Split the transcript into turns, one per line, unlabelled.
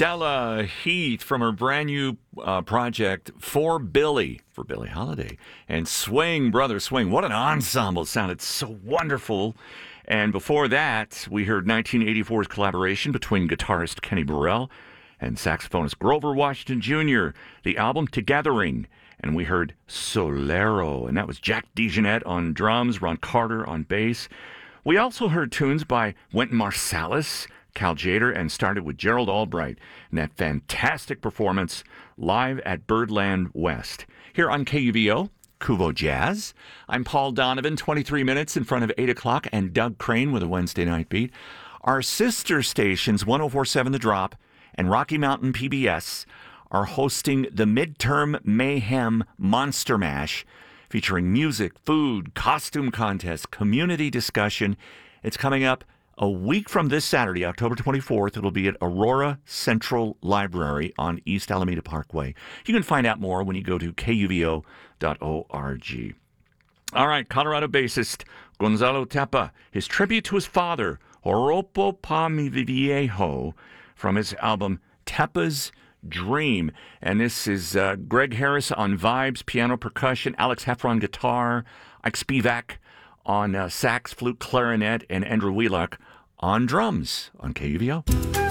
Stella Heath from her brand new project For Billy Holiday. And Swing, Brother Swing. What an ensemble. It sounded so wonderful. And before that, we heard 1984's collaboration between guitarist Kenny Burrell and saxophonist Grover Washington Jr., the album Togethering. And we heard Solero, and that was Jack DeJohnette on drums, Ron Carter on bass. We also heard tunes by Wynton Marsalis, Cal Tjader, and started with Gerald Albright and that fantastic performance live at Birdland West. Here on KUVO, Kuvo Jazz. I'm Paul Donovan, 23 minutes in front of 8 o'clock, and Doug Crane with a Wednesday Night Beat. Our sister stations, 104.7 The Drop and Rocky Mountain PBS, are hosting the Midterm Mayhem Monster Mash, featuring music, food, costume contest, community discussion. It's coming up a week from this Saturday, October 24th. It'll be at Aurora Central Library on East Alameda Parkway. You can find out more when you go to kuvo.org. All right, Colorado bassist Gonzalo Tepa, his tribute to his father, Oropo Pa Mi Viejo, from his album Tepa's Dream. And this is Greg Harris on vibes, piano, percussion, Alex Heffron guitar, Ike Spivak on sax, flute, clarinet, and Andrew Wheelock on drums on KUVO.